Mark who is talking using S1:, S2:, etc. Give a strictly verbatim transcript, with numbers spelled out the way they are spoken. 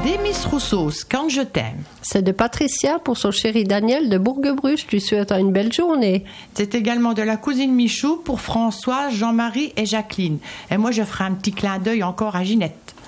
S1: Les Miss Rousseau's, quand je t'aime.
S2: C'est de Patricia pour son chéri Daniel de Bourg-Gebruche, lui souhaitant une belle journée.
S1: C'est également de la cousine Michou pour François, Jean-Marie et Jacqueline. Et moi, je ferai un petit clin d'œil encore à Ginette.